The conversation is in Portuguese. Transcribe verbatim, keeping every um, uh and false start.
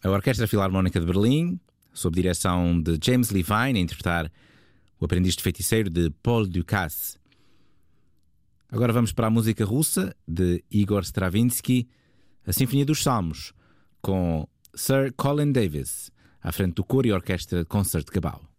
A Orquestra Filarmónica de Berlim, sob direção de James Levine, a interpretar O Aprendiz de Feiticeiro de Paul Dukas. Agora vamos para a música russa de Igor Stravinsky, a Sinfonia dos Salmos, com Sir Colin Davis, à frente do coro e orquestra de Concertgebouw.